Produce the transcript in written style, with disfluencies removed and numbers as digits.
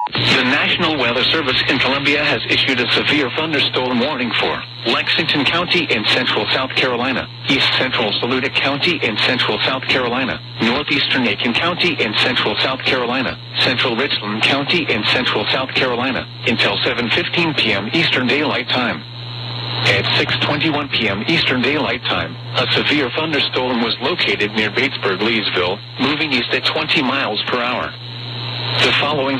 The National Weather Service in Columbia has issued a severe thunderstorm warning for Lexington County in central South Carolina, East Central Saluda County in central South Carolina, Northeastern Aiken County in central South Carolina, Central Richland County in central South Carolina, until 7:15 p.m. Eastern Daylight Time. At 6:21 p.m. Eastern Daylight Time, a severe thunderstorm was located near Batesburg, Leesville, moving east at 20 miles per hour. The following